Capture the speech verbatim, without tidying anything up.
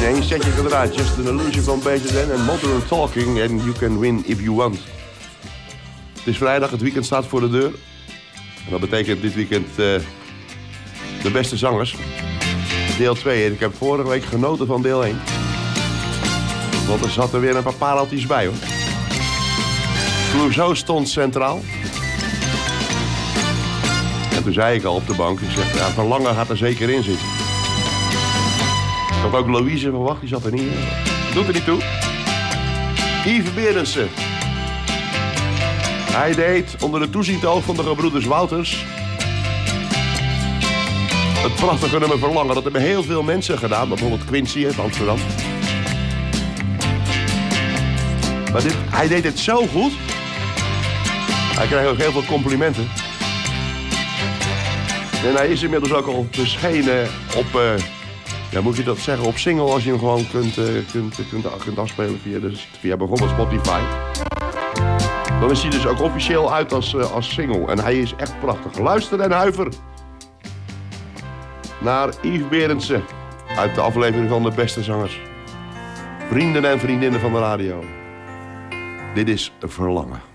één setje gedraaid. Just an Illusion van B Z N en Modern Talking. And you can win if you want. Het is vrijdag, het weekend staat voor de deur. En dat betekent dit weekend uh, de beste zangers. Deel twee. En ik heb vorige week genoten van deel één. Want er zat er weer een paar pareltjes bij, hoor. Clouseau stond centraal. En toen zei ik al op de bank, ik zeg, ja, Verlangen gaat er zeker in zitten. Ik had ook Louise verwacht, die zat er niet in. Doet er niet toe. Yves Berendsen. Hij deed onder de toezicht oog van de gebroeders Wouters het prachtige nummer Verlangen. Dat hebben heel veel mensen gedaan, bijvoorbeeld Quincy uit Amsterdam. Maar dit, hij deed het zo goed. Hij kreeg ook heel veel complimenten. En hij is inmiddels ook al verschenen op, uh, ja, moet je dat zeggen, op single als je hem gewoon kunt, uh, kunt, kunt, kunt afspelen via, de, via bijvoorbeeld Spotify. Dan is hij dus ook officieel uit als, uh, als single. En hij is echt prachtig. Luister en huiver naar Yves Berendsen uit de aflevering van De Beste Zangers. Vrienden en vriendinnen van de radio. Dit is Verlangen.